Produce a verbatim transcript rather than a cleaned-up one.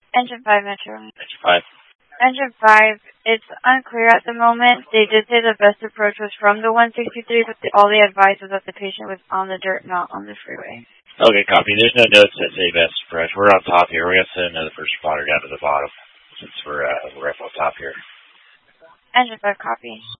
Engine five, Metro. Engine five. Engine five, it's unclear at the moment. They did say the best approach was from the one sixty-three, but the, all they advised was that the patient was on the dirt, not on the freeway. Okay, copy. There's no notes that say best approach. We're on top here. We're going to send another first responder down to the bottom since we're, uh, we're up on top here. Engine five, copy.